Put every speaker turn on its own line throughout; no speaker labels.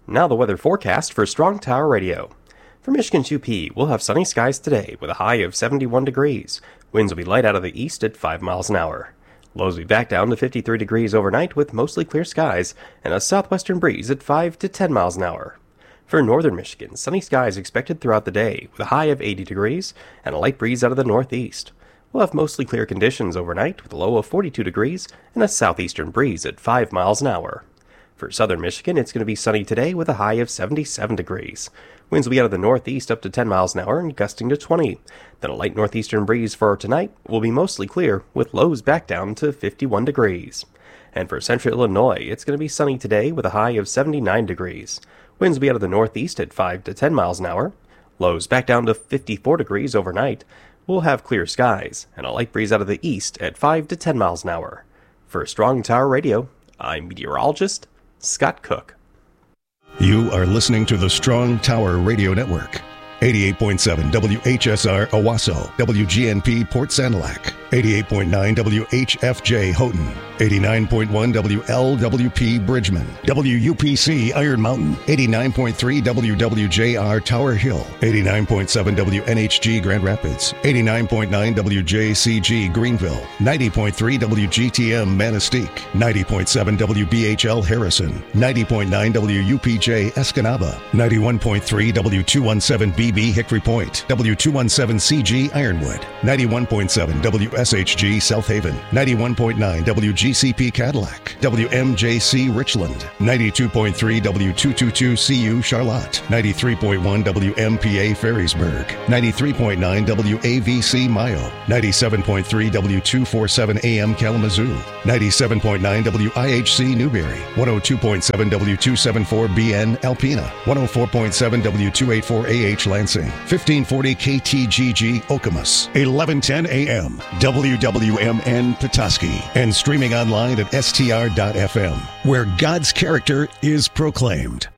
Now the weather forecast for Strong Tower Radio. For Michigan's UP, we'll have sunny skies today with a high of 71 degrees. Winds will be light out of the east at 5 miles an hour. Lows will be back down to 53 degrees overnight with mostly clear skies and a southwestern breeze at 5 to 10 miles an hour. For northern Michigan, sunny skies expected throughout the day with a high of 80 degrees and a light breeze out of the northeast. We'll have mostly clear conditions overnight with a low of 42 degrees and a southeastern breeze at 5 miles an hour. For southern Michigan, it's going to be sunny today with a high of 77 degrees. Winds will be out of the northeast up to 10 miles an hour and gusting to 20. Then a light northeastern breeze for tonight will be mostly clear with lows back down to 51 degrees. And for central Illinois, it's going to be sunny today with a high of 79 degrees. Winds will be out of the northeast at 5 to 10 miles an hour. Lows back down to 54 degrees overnight. We'll have clear skies and a light breeze out of the east at 5 to 10 miles an hour. For Strong Tower Radio, I'm meteorologist Scott Cook.
You are listening to the Strong Tower Radio Network. 88.7 WHSR Owasso, WGNP Port Sanilac, 88.9 WHFJ Houghton, 89.1 WLWP Bridgman, WUPC Iron Mountain, 89.3 WWJR Tower Hill, 89.7 WNHG Grand Rapids, 89.9 WJCG Greenville, 90.3 WGTM Manistee, 90.7 WBHL Harrison, 90.9 WUPJ Escanaba, 91.3 W217 BB Hickory Point, W217CG Ironwood, 91.7 WSHG South Haven, 91.9 WGCP Cadillac, WMJC Richland, 92.3 W222CU Charlotte, 93.1 WMPA Ferrisburg, 93.9 WAVC Mayo, 97.3 W247 AM Kalamazoo, 97.9 WIHC Newberry, 102.7 W274BN Alpena, 104.7 W284AH Lansing, 1540 KTGG Okemos, 1110 AM, WWMN Petoskey, and streaming online at str.fm, where God's character is proclaimed.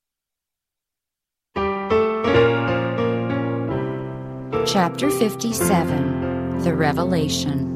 Chapter 57, The Revelation.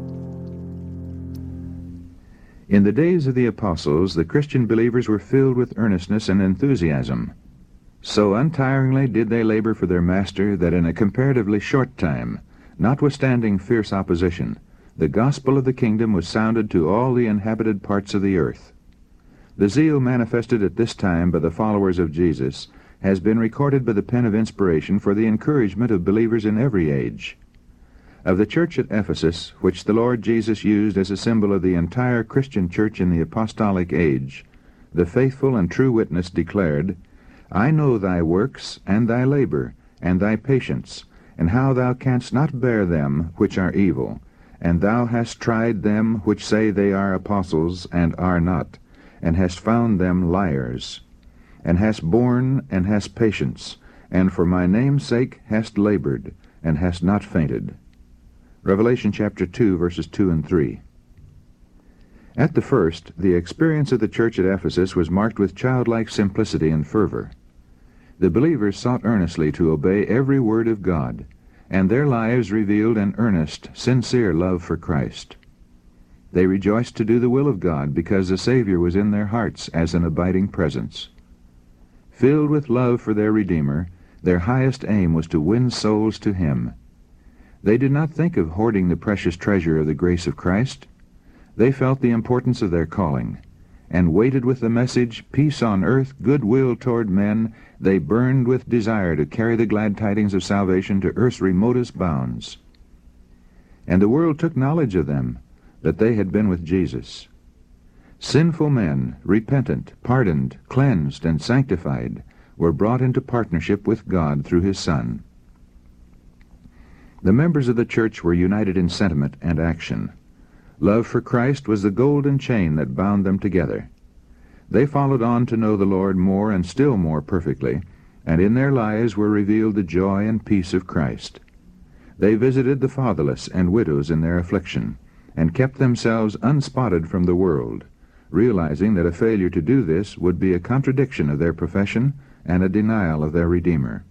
In the days of the apostles, the Christian believers were filled with earnestness and enthusiasm. So untiringly did they labor for their Master that in a comparatively short time, notwithstanding fierce opposition, the gospel of the kingdom was sounded to all the inhabited parts of the earth. The zeal manifested at this time by the followers of Jesus has been recorded by the pen of inspiration for the encouragement of believers in every age. Of the church at Ephesus, which the Lord Jesus used as a symbol of the entire Christian church in the apostolic age, the faithful and true witness declared, I know thy works, and thy labor, and thy patience, and how thou canst not bear them which are evil, and thou hast tried them which say they are apostles, and are not, and hast found them liars, and hast borne, and hast patience, and for my name's sake hast labored, and hast not fainted. Revelation chapter 2, verses 2 and 3. At the first, the experience of the church at Ephesus was marked with childlike simplicity and fervor. The believers sought earnestly to obey every word of God, and their lives revealed an earnest, sincere love for Christ. They rejoiced to do the will of God because the Savior was in their hearts as an abiding presence. Filled with love for their Redeemer, their highest aim was to win souls to Him. They did not think of hoarding the precious treasure of the grace of Christ. They felt the importance of their calling, and waited with the message, peace on earth, goodwill toward men. They burned with desire to carry the glad tidings of salvation to earth's remotest bounds. And the world took knowledge of them, that they had been with Jesus. Sinful men, repentant, pardoned, cleansed, and sanctified, were brought into partnership with God through His Son. The members of the church were united in sentiment and action. Love for Christ was the golden chain that bound them together. They followed on to know the Lord more and still more perfectly, and in their lives were revealed the joy and peace of Christ. They visited the fatherless and widows in their affliction, and kept themselves unspotted from the world, realizing that a failure to do this would be a contradiction of their profession and a denial of their Redeemer.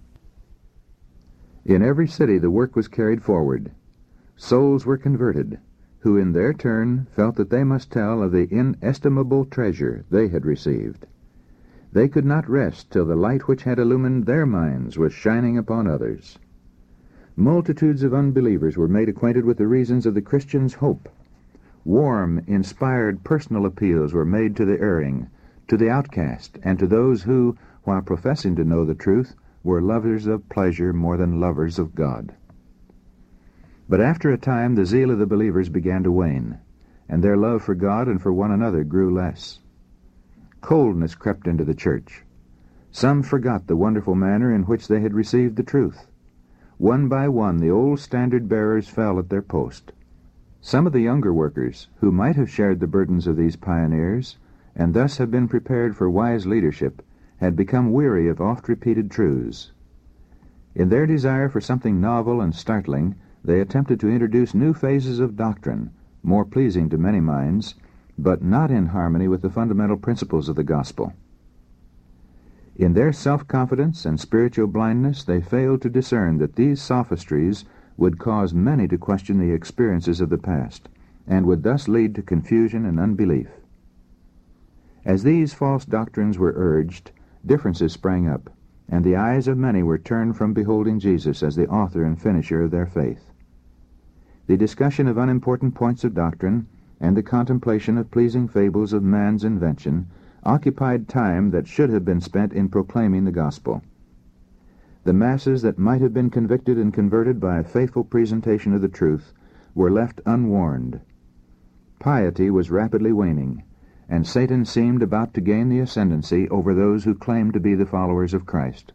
In every city the work was carried forward. Souls were converted, who in their turn felt that they must tell of the inestimable treasure they had received. They could not rest till the light which had illumined their minds was shining upon others. Multitudes of unbelievers were made acquainted with the reasons of the Christian's hope. Warm, inspired personal appeals were made to the erring, to the outcast, and to those who, while professing to know the truth, were lovers of pleasure more than lovers of God. But after a time the zeal of the believers began to wane, and their love for God and for one another grew less. Coldness crept into the church. Some forgot the wonderful manner in which they had received the truth. One by one the old standard-bearers fell at their post. Some of the younger workers, who might have shared the burdens of these pioneers, and thus have been prepared for wise leadership, had become weary of oft-repeated truths. In their desire for something novel and startling, they attempted to introduce new phases of doctrine, more pleasing to many minds, but not in harmony with the fundamental principles of the gospel. In their self-confidence and spiritual blindness, they failed to discern that these sophistries would cause many to question the experiences of the past, and would thus lead to confusion and unbelief. As these false doctrines were urged, differences sprang up, and the eyes of many were turned from beholding Jesus as the author and finisher of their faith. The discussion of unimportant points of doctrine and the contemplation of pleasing fables of man's invention occupied time that should have been spent in proclaiming the gospel. The masses that might have been convicted and converted by a faithful presentation of the truth were left unwarned. Piety was rapidly waning, and Satan seemed about to gain the ascendancy over those who claimed to be the followers of Christ.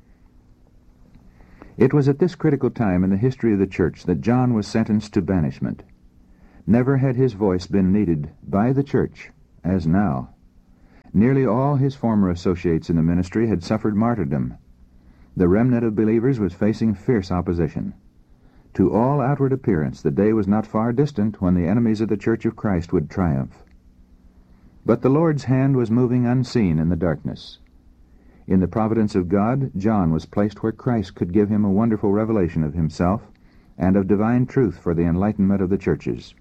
It was at this critical time in the history of the church that John was sentenced to banishment. Never had his voice been needed by the church as now. Nearly all his former associates in the ministry had suffered martyrdom. The remnant of believers was facing fierce opposition. To all outward appearance, the day was not far distant when the enemies of the Church of Christ would triumph. But the Lord's hand was moving unseen in the darkness. In the providence of God, John was placed where Christ could give him a wonderful revelation of himself and of divine truth for the enlightenment of the churches.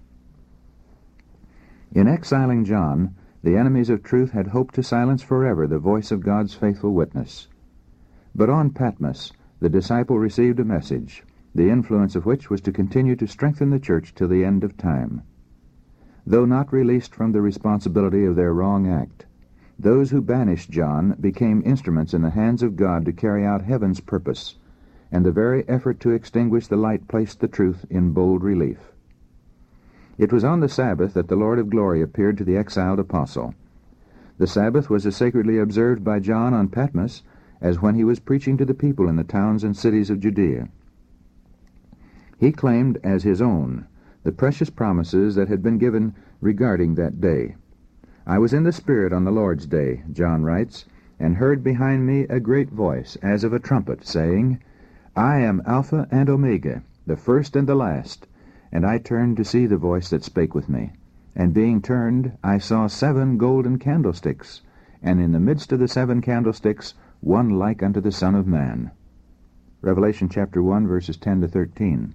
In exiling John, the enemies of truth had hoped to silence forever the voice of God's faithful witness. But on Patmos, the disciple received a message, the influence of which was to continue to strengthen the church till the end of time. Though not released from the responsibility of their wrong act, those who banished John became instruments in the hands of God to carry out heaven's purpose, and the very effort to extinguish the light placed the truth in bold relief. It was on the Sabbath that the Lord of glory appeared to the exiled apostle. The Sabbath was as sacredly observed by John on Patmos as when he was preaching to the people in the towns and cities of Judea. He claimed as his own the precious promises that had been given regarding that day. "I was in the Spirit on the Lord's day," John writes, "and heard behind me a great voice, as of a trumpet, saying, 'I am Alpha and Omega, the first and the last.' And I turned to see the voice that spake with me. And being turned, I saw 7 golden candlesticks, and in the midst of the 7 candlesticks one like unto the Son of Man." Revelation chapter 1, verses 10 to 13.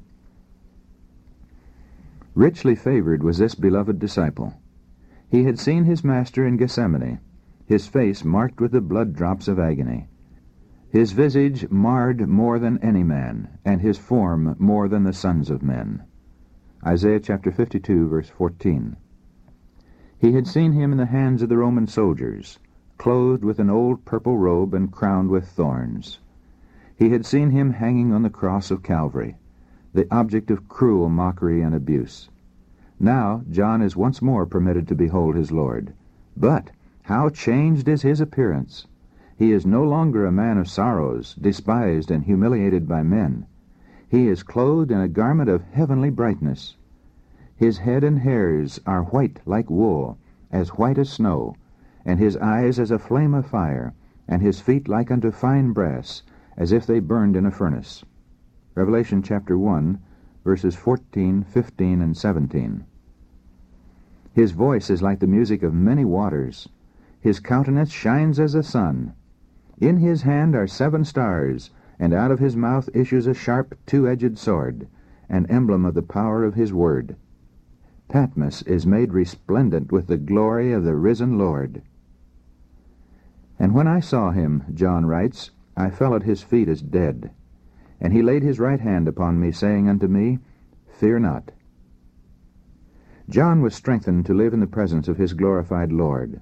Richly favored was this beloved disciple. He had seen his master in Gethsemane, his face marked with the blood drops of agony, his visage marred more than any man, and his form more than the sons of men. Isaiah chapter 52, verse 14. He had seen him in the hands of the Roman soldiers, clothed with an old purple robe and crowned with thorns. He had seen him hanging on the cross of Calvary, the object of cruel mockery and abuse. Now John is once more permitted to behold his Lord. But how changed is his appearance! He is no longer a man of sorrows, despised and humiliated by men. He is clothed in a garment of heavenly brightness. His head and hairs are white like wool, as white as snow, and his eyes as a flame of fire, and his feet like unto fine brass, as if they burned in a furnace. Revelation chapter 1, verses 14, 15, and 17. His voice is like the music of many waters. His countenance shines as the sun. In his hand are 7 stars, and out of his mouth issues a sharp 2-edged sword, an emblem of the power of his word. Patmos is made resplendent with the glory of the risen Lord. And when I saw him, John writes, I fell at his feet as dead. And he laid his right hand upon me, saying unto me, Fear not. John was strengthened to live in the presence of his glorified Lord.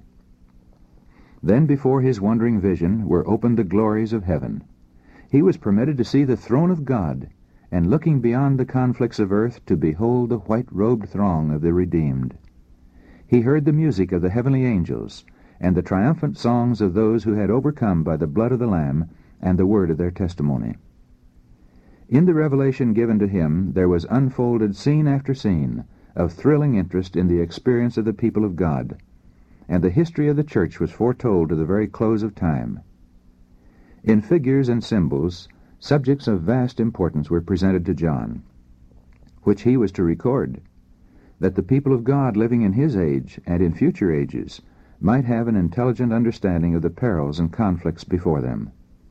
Then before his wondering vision were opened the glories of heaven. He was permitted to see the throne of God, and looking beyond the conflicts of earth to behold the white-robed throng of the redeemed. He heard the music of the heavenly angels, and the triumphant songs of those who had overcome by the blood of the Lamb and the word of their testimony. In the revelation given to him there was unfolded scene after scene of thrilling interest in the experience of the people of God, and the history of the church was foretold to the very close of time. In figures and symbols, subjects of vast importance were presented to John, which he was to record, that the people of God living in his age and in future ages might have an intelligent understanding of the perils and conflicts before them.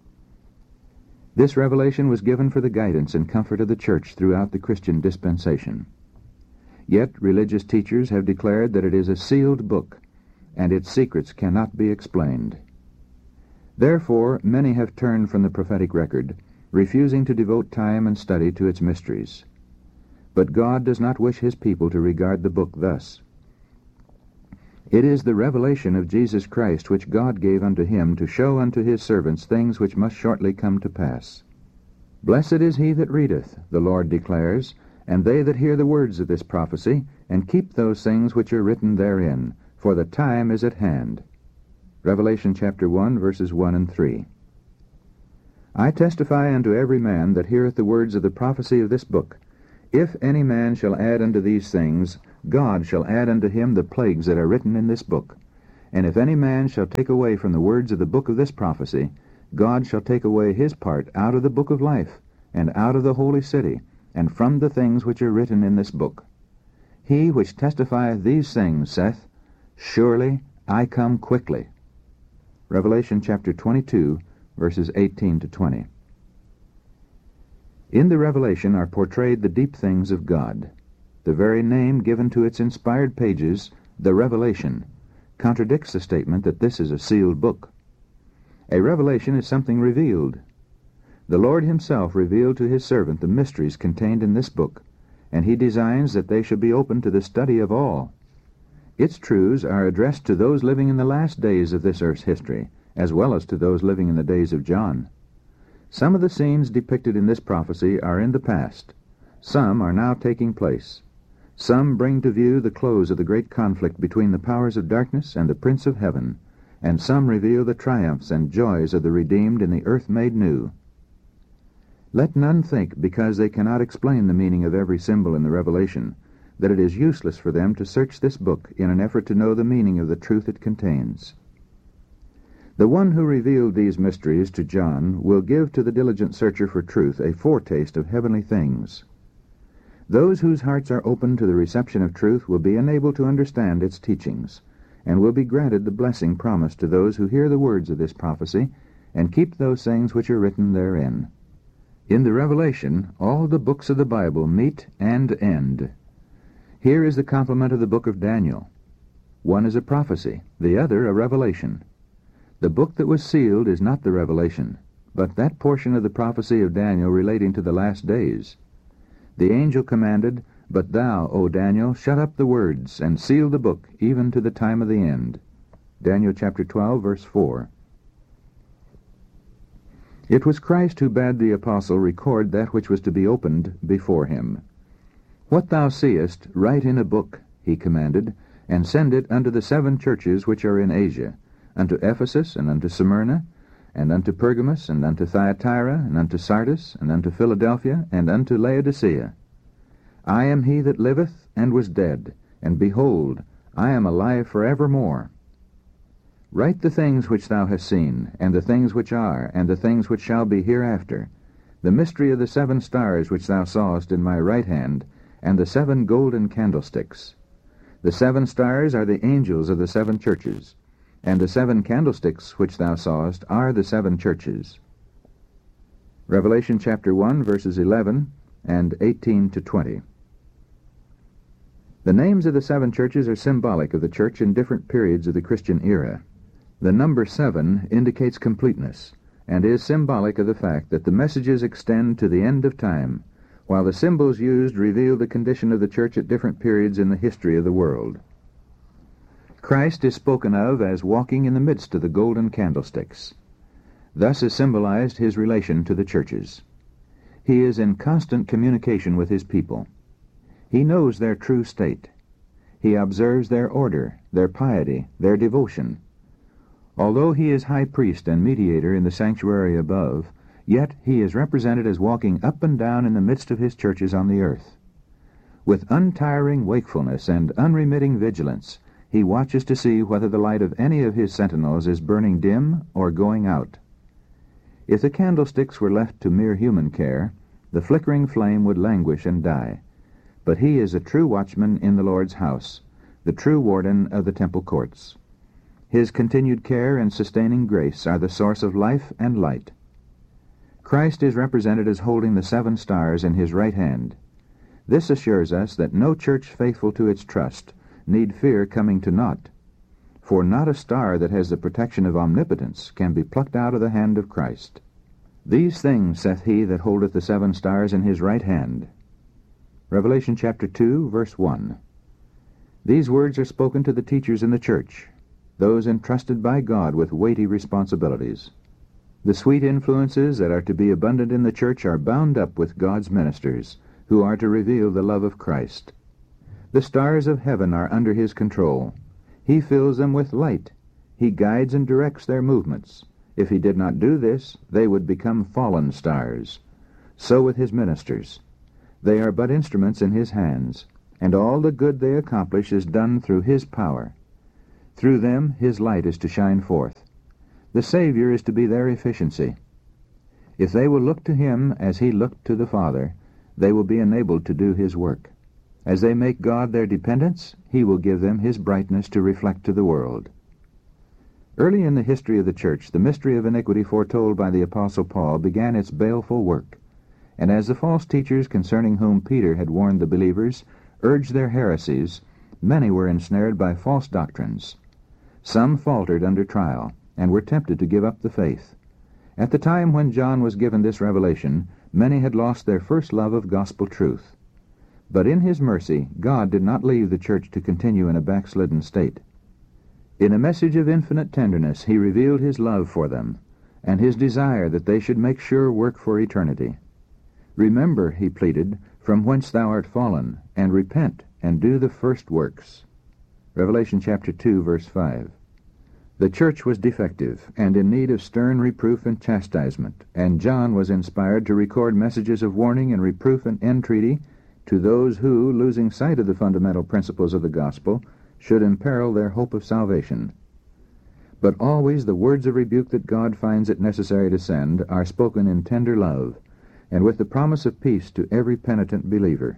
This revelation was given for the guidance and comfort of the church throughout the Christian dispensation. Yet religious teachers have declared that it is a sealed book, and its secrets cannot be explained. Therefore, many have turned from the prophetic record, refusing to devote time and study to its mysteries. But God does not wish his people to regard the book thus. It is the revelation of Jesus Christ which God gave unto him to show unto his servants things which must shortly come to pass. Blessed is he that readeth, the Lord declares, and they that hear the words of this prophecy, and keep those things which are written therein, for the time is at hand. Revelation chapter 1, verses 1 and 3. I testify unto every man that heareth the words of the prophecy of this book, if any man shall add unto these things, God shall add unto him the plagues that are written in this book. And if any man shall take away from the words of the book of this prophecy, God shall take away his part out of the book of life, and out of the holy city, and from the things which are written in this book. He which testifieth these things saith, Surely I come quickly. Revelation chapter 22, verses 18 to 20. In the revelation are portrayed the deep things of God. The very name given to its inspired pages, the Revelation, contradicts the statement that this is a sealed book. A revelation is something revealed. The Lord himself revealed to his servant the mysteries contained in this book, and he designs that they should be open to the study of all. Its truths are addressed to those living in the last days of this earth's history, as well as to those living in the days of John. Some of the scenes depicted in this prophecy are in the past. Some are now taking place. Some bring to view the close of the great conflict between the powers of darkness and the Prince of Heaven, and some reveal the triumphs and joys of the redeemed in the earth made new. Let none think, because they cannot explain the meaning of every symbol in the Revelation, that it is useless for them to search this book in an effort to know the meaning of the truth it contains. The one who revealed these mysteries to John will give to the diligent searcher for truth a foretaste of heavenly things. Those whose hearts are open to the reception of truth will be enabled to understand its teachings, and will be granted the blessing promised to those who hear the words of this prophecy, and keep those things which are written therein. In the Revelation, all the books of the Bible meet and end. Here is the complement of the book of Daniel. One is a prophecy, the other a revelation. The book that was sealed is not the Revelation, but that portion of the prophecy of Daniel relating to the last days. The angel commanded, But thou, O Daniel, shut up the words, and seal the book, even to the time of the end. Daniel chapter 12, verse 4. It was Christ who bade the apostle record that which was to be opened before him. What thou seest, write in a book, he commanded, and send it unto the 7 churches which are in Asia, unto Ephesus, and unto Smyrna, and unto Pergamos, and unto Thyatira, and unto Sardis, and unto Philadelphia, and unto Laodicea. I am he that liveth, and was dead, and behold, I am alive for evermore. Write the things which thou hast seen, and the things which are, and the things which shall be hereafter, the mystery of the 7 stars which thou sawest in my right hand, and the 7 golden candlesticks. The 7 stars are the angels of the 7 churches, and the 7 candlesticks which thou sawest are the 7 churches. Revelation chapter 1, verses 11 and 18 to 20. The names of the 7 churches are symbolic of the church in different periods of the Christian era. The number 7 indicates completeness, and is symbolic of the fact that the messages extend to the end of time, while the symbols used reveal the condition of the church at different periods in the history of the world. Christ is spoken of as walking in the midst of the golden candlesticks. Thus is symbolized his relation to the churches. He is in constant communication with his people. He knows their true state. He observes their order, their piety, their devotion. Although he is high priest and mediator in the sanctuary above, yet he is represented as walking up and down in the midst of his churches on the earth. With untiring wakefulness and unremitting vigilance, he watches to see whether the light of any of his sentinels is burning dim or going out. If the candlesticks were left to mere human care, the flickering flame would languish and die. But he is a true watchman in the Lord's house, the true warden of the temple courts. His continued care and sustaining grace are the source of life and light. Christ is represented as holding the 7 stars in his right hand. This assures us that no church faithful to its trust need fear coming to naught, for not a star that has the protection of omnipotence can be plucked out of the hand of Christ. These things saith he that holdeth the 7 stars in his right hand. Revelation chapter 2, verse 1. These words are spoken to the teachers in the church, those entrusted by God with weighty responsibilities. The sweet influences that are to be abundant in the church are bound up with God's ministers, who are to reveal the love of Christ. The stars of heaven are under his control. He fills them with light. He guides and directs their movements. If he did not do this, they would become fallen stars. So with his ministers. They are but instruments in his hands, and all the good they accomplish is done through his power. Through them his light is to shine forth. The Savior is to be their efficiency. If they will look to him as he looked to the Father, they will be enabled to do his work. As they make God their dependence, he will give them his brightness to reflect to the world. Early in the history of the church, the mystery of iniquity foretold by the Apostle Paul began its baleful work, and as the false teachers concerning whom Peter had warned the believers urged their heresies, many were ensnared by false doctrines. Some faltered under trial, and were tempted to give up the faith. At the time when John was given this revelation, many had lost their first love of gospel truth. But in his mercy, God did not leave the church to continue in a backslidden state. In a message of infinite tenderness, he revealed his love for them, and his desire that they should make sure work for eternity. Remember, he pleaded, from whence thou art fallen, and repent, and do the first works. Revelation chapter 2, verse 5. The church was defective, and in need of stern reproof and chastisement, and John was inspired to record messages of warning and reproof and entreaty to those who, losing sight of the fundamental principles of the gospel, should imperil their hope of salvation. But always the words of rebuke that God finds it necessary to send are spoken in tender love, and with the promise of peace to every penitent believer.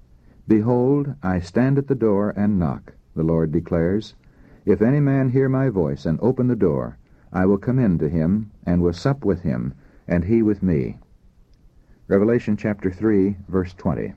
Behold, I stand at the door and knock, the Lord declares. If any man hear my voice and open the door, I will come in to him, and will sup with him, and he with me. Revelation chapter 3, verse 20.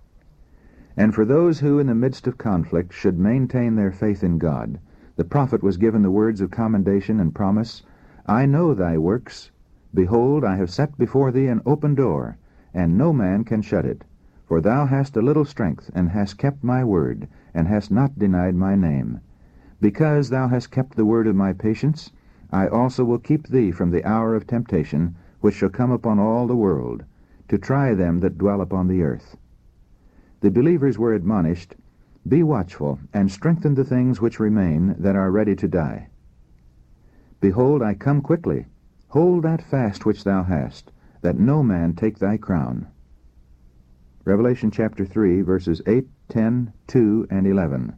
And for those who in the midst of conflict should maintain their faith in God, the prophet was given the words of commendation and promise, I know thy works. Behold, I have set before thee an open door, and no man can shut it. For thou hast a little strength, and hast kept my word, and hast not denied my name. Because thou hast kept the word of my patience, I also will keep thee from the hour of temptation, which shall come upon all the world, to try them that dwell upon the earth. The believers were admonished, Be watchful, and strengthen the things which remain that are ready to die. Behold, I come quickly. Hold that fast which thou hast, that no man take thy crown. Revelation chapter 3, verses 8, 10, 2, and 11.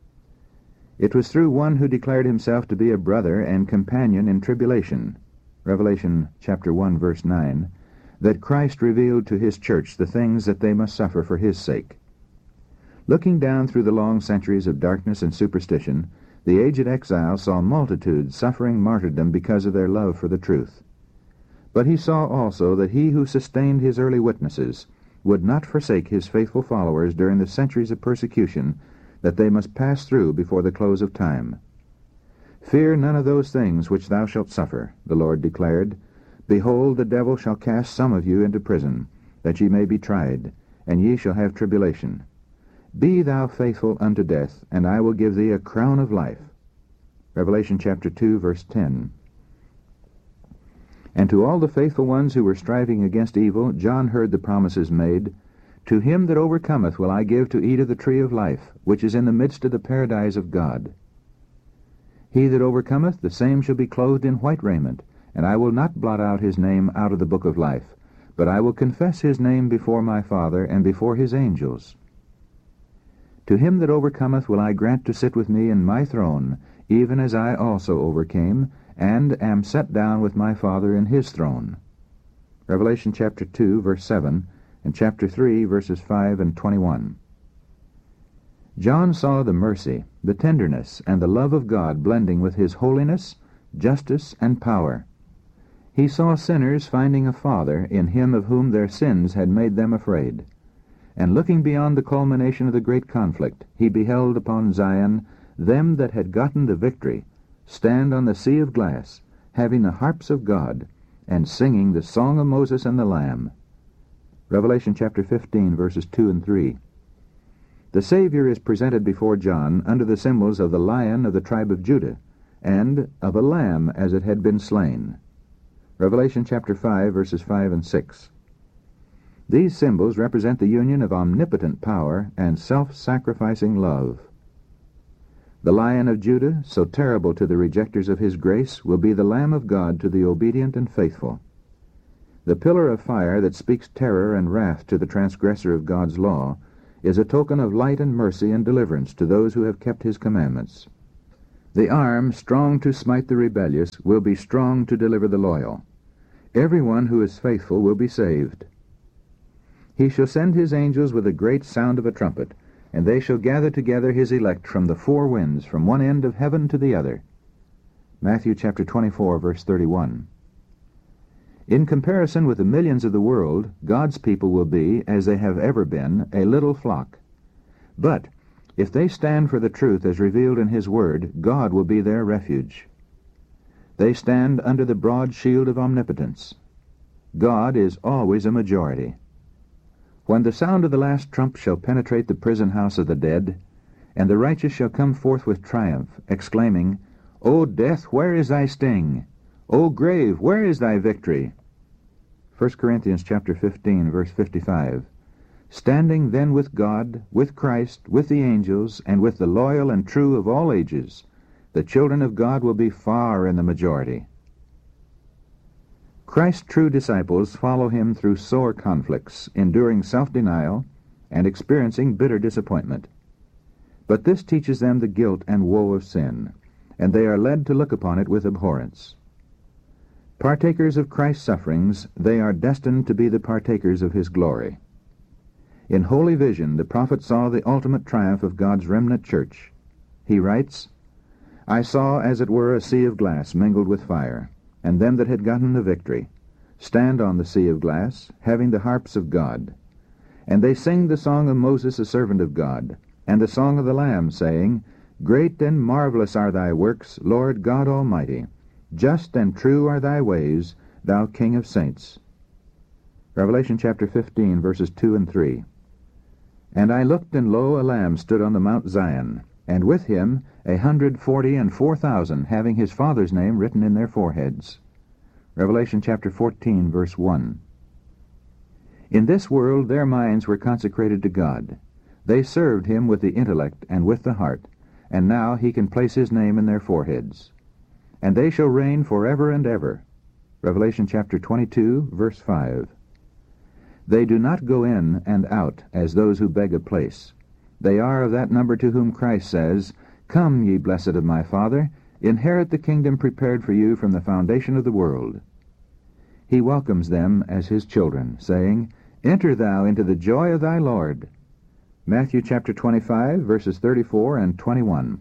It was through one who declared himself to be a brother and companion in tribulation, Revelation chapter 1, verse 9, that Christ revealed to his church the things that they must suffer for his sake. Looking down through the long centuries of darkness and superstition, the aged exile saw multitudes suffering martyrdom because of their love for the truth. But he saw also that he who sustained his early witnesses would not forsake his faithful followers during the centuries of persecution that they must pass through before the close of time. Fear none of those things which thou shalt suffer, the Lord declared. Behold, the devil shall cast some of you into prison, that ye may be tried, and ye shall have tribulation. Be thou faithful unto death, and I will give thee a crown of life. Revelation chapter 2, verse 10. And to all the faithful ones who were striving against evil, John heard the promises made. To him that overcometh will I give to eat of the tree of life, which is in the midst of the paradise of God. He that overcometh, the same shall be clothed in white raiment, and I will not blot out his name out of the book of life, but I will confess his name before my Father and before his angels. To him that overcometh will I grant to sit with me in my throne, even as I also overcame, and am set down with my Father in his throne. Revelation chapter 2, verse 7, and chapter 3, verses 5 and 21. John saw the mercy, the tenderness, and the love of God blending with his holiness, justice, and power. He saw sinners finding a Father in him of whom their sins had made them afraid. And looking beyond the culmination of the great conflict, he beheld upon Zion them that had gotten the victory stand on the sea of glass, having the harps of God, and singing the song of Moses and the Lamb. Revelation chapter 15, verses 2 and 3. The Savior is presented before John under the symbols of the lion of the tribe of Judah, and of a lamb as it had been slain. Revelation chapter 5, verses 5 and 6. These symbols represent the union of omnipotent power and self-sacrificing love. The Lion of Judah, so terrible to the rejectors of his grace, will be the Lamb of God to the obedient and faithful. The pillar of fire that speaks terror and wrath to the transgressor of God's law is a token of light and mercy and deliverance to those who have kept his commandments. The arm, strong to smite the rebellious, will be strong to deliver the loyal. Everyone who is faithful will be saved. He shall send his angels with a great sound of a trumpet, and they shall gather together his elect from the four winds, from one end of heaven to the other. Matthew chapter 24, verse 31. In comparison with the millions of the world, God's people will be, as they have ever been, a little flock. But if they stand for the truth as revealed in his word, God will be their refuge. They stand under the broad shield of omnipotence. God is always a majority. When the sound of the last trump shall penetrate the prison house of the dead, and the righteous shall come forth with triumph, exclaiming, O death, where is thy sting? O grave, where is thy victory? 1 Corinthians chapter 15, verse 55. Standing then with God, with Christ, with the angels, and with the loyal and true of all ages, the children of God will be far in the majority. Christ's true disciples follow him through sore conflicts, enduring self-denial and experiencing bitter disappointment. But this teaches them the guilt and woe of sin, and they are led to look upon it with abhorrence. Partakers of Christ's sufferings, they are destined to be the partakers of his glory. In holy vision, the prophet saw the ultimate triumph of God's remnant church. He writes, I saw as it were a sea of glass mingled with fire, and them that had gotten the victory stand on the sea of glass, having the harps of God. And they sing the song of Moses the servant of God, and the song of the Lamb, saying, Great and marvelous are thy works, Lord God Almighty. Just and true are thy ways, thou King of saints. Revelation chapter 15, verses 2 and 3. And I looked, and lo, a Lamb stood on the Mount Zion, and with him 144,000, having his Father's name written in their foreheads. Revelation chapter 14, verse 1. In this world their minds were consecrated to God. They served him with the intellect and with the heart, and now he can place his name in their foreheads. And they shall reign forever and ever. Revelation chapter 22, verse 5. They do not go in and out as those who beg a place. They are of that number to whom Christ says, Come, ye blessed of my Father, inherit the kingdom prepared for you from the foundation of the world. He welcomes them as his children, saying, Enter thou into the joy of thy Lord. Matthew chapter 25, verses 34 and 21.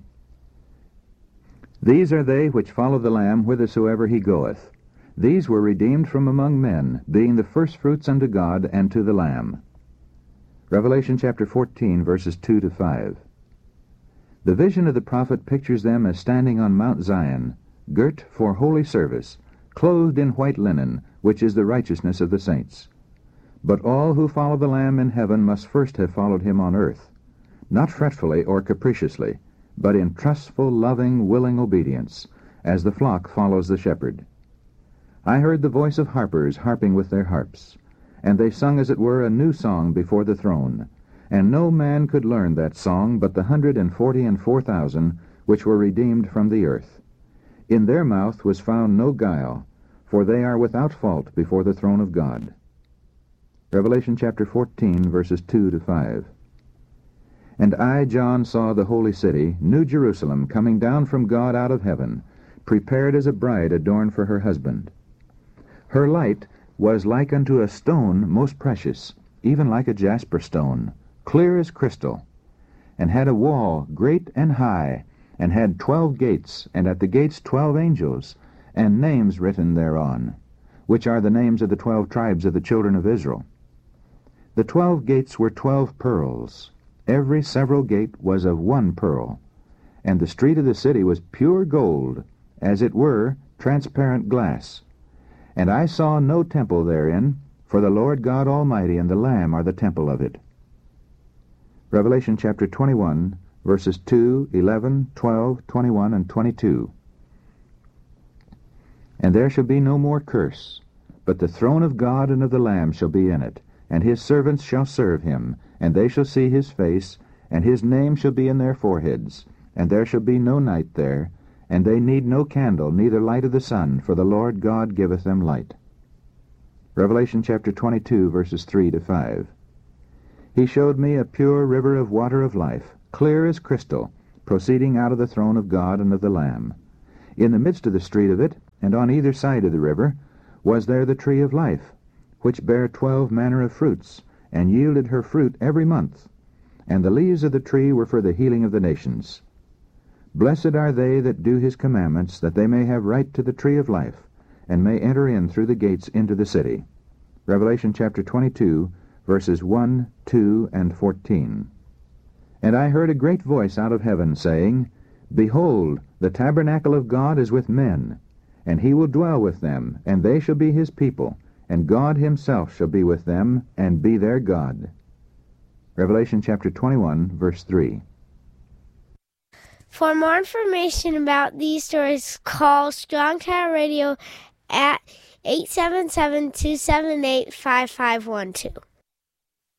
These are they which follow the Lamb whithersoever he goeth. These were redeemed from among men, being the firstfruits unto God and to the Lamb. Revelation chapter 14, verses 2 to 5. The vision of the prophet pictures them as standing on Mount Zion, girt for holy service, clothed in white linen, which is the righteousness of the saints. But all who follow the Lamb in heaven must first have followed him on earth, not fretfully or capriciously, but in trustful, loving, willing obedience, as the flock follows the shepherd. I heard the voice of harpers harping with their harps, and they sung as it were a new song before the throne, and no man could learn that song but the 144,000 which were redeemed from the earth. In their mouth was found no guile, for they are without fault before the throne of God. Revelation chapter 14, verses 2 to 5. And I, John, saw the holy city, New Jerusalem, coming down from God out of heaven, prepared as a bride adorned for her husband. Her light was like unto a stone most precious, even like a jasper stone, clear as crystal, and had a wall great and high, and had 12 gates, and at the gates 12 angels, and names written thereon, which are the names of the 12 tribes of the children of Israel. The 12 gates were 12 pearls. Every several gate was of 1 pearl, and the street of the city was pure gold, as it were transparent glass. And I saw no temple therein, for the Lord God Almighty and the Lamb are the temple of it. Revelation chapter 21, verses 2, 11, 12, 21, and 22. And there shall be no more curse, but the throne of God and of the Lamb shall be in it, and his servants shall serve him, and they shall see his face, and his name shall be in their foreheads, and there shall be no night there, and they need no candle, neither light of the sun, for the Lord God giveth them light. Revelation chapter 22, verses 3 to 5. He showed me a pure river of water of life, clear as crystal, proceeding out of the throne of God and of the Lamb. In the midst of the street of it, and on either side of the river, was there the tree of life, which bare 12 manner of fruits, and yielded her fruit every month. And the leaves of the tree were for the healing of the nations. Blessed are they that do his commandments, that they may have right to the tree of life, and may enter in through the gates into the city. Revelation chapter 22, verses 1, 2, and 14. And I heard a great voice out of heaven, saying, Behold, the tabernacle of God is with men, and he will dwell with them, and they shall be his people, and God himself shall be with them, and be their God. Revelation chapter 21, verse 3.
For more information about these stories, call Strong Tower Radio at 877-278-5512.